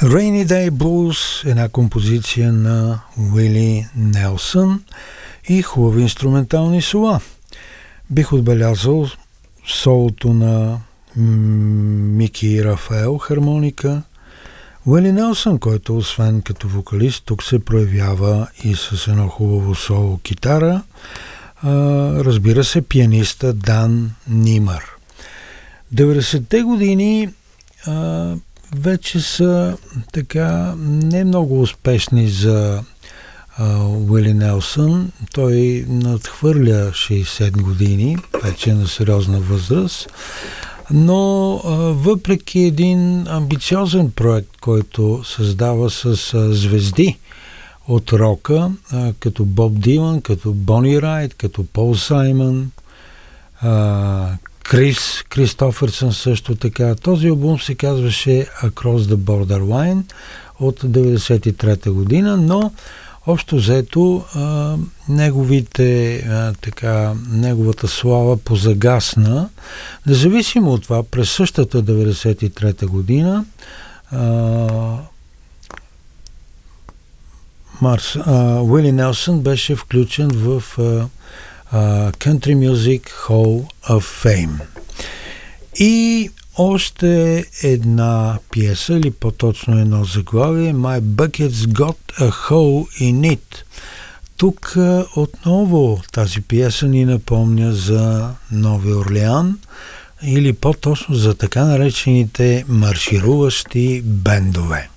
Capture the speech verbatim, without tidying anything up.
Rainy Day Blues, една композиция на Уили Нелсън и хубави инструментални сола. Бих отбелязал солото на Мики Рафаел, хармоника. Уили Нелсън, който освен като вокалист, тук се проявява и с едно хубаво соло китара. А, разбира се, пианиста Дан Нимър. деветдесетте години а, вече са така не много успешни за Уили Нелсън. Той надхвърля шейсет години, вече е на сериозна възраст, но а, въпреки един амбициозен проект, който създава с а, звезди от рока, а, като Боб Дилан, като Бони Райт, като Пол Саймън, а, Крис Кристофърсън също така. Този албум се казваше Across the Borderline от деветдесет и трета година, но общо взето а, неговите, а, така, неговата слава позагасна. Независимо от това, през същата деветдесет и трета година а, Марс, а, Уили Нелсън беше включен в а, Uh, Country Music Hall of Fame. И още една пиеса, или по-точно едно заглавие, My Bucket's Got a Hole in It. Тук uh, отново тази пиеса ни напомня за Нови Орлеан, или по-точно за така наречените маршируващи бендове.